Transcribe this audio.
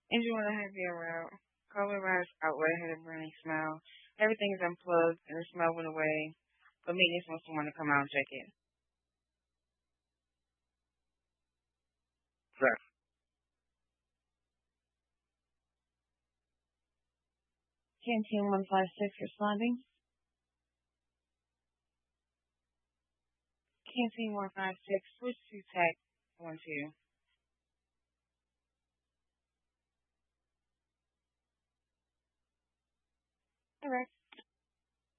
Engine with a heavy around. Coronavirus outweighed had a burning smell. Everything is unplugged and the smell went away. But maintenance wants someone to come out and check it. Zach, Canteen 156 responding. Canteen 156, switch to TAC